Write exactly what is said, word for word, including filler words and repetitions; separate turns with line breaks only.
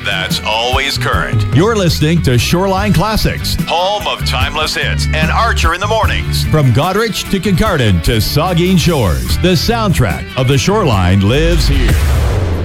that's always current.
You're listening to Shoreline Classics,
home of timeless hits and Archer in the mornings.
From Goderich to Kincardine to Saugeen Shores, the soundtrack of the Shoreline lives here.